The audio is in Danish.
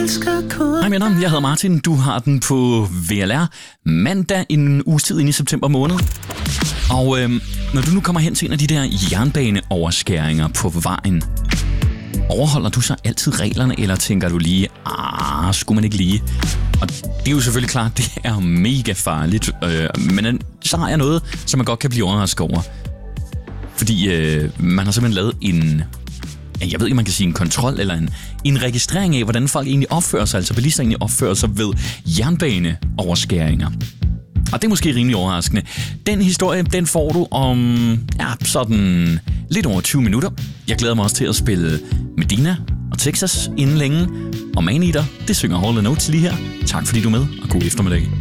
Hej med dig, jeg hedder Martin. Du har den på VLR mandag en uges tid ind i september måned. Og når du nu kommer hen til en af de der jernbaneoverskæringer på vejen, overholder du så altid reglerne, eller tænker du lige, skulle man ikke lige? Og det er jo selvfølgelig klart, det er mega farligt, men så har jeg noget, som man godt kan blive overrasket over. Fordi man har simpelthen lavet en, jeg ved ikke, man kan sige en kontrol, eller en registrering af, hvordan folk egentlig opfører sig, altså bilister egentlig opfører sig ved jernbaneoverskæringer. Og det er måske rimelig overraskende. Den historie, den får du om, sådan lidt over 20 minutter. Jeg glæder mig også til at spille Medina og Texas inden længe. Og Maneater, det synger Hall & Oates lige her. Tak fordi du er med, og god eftermiddag.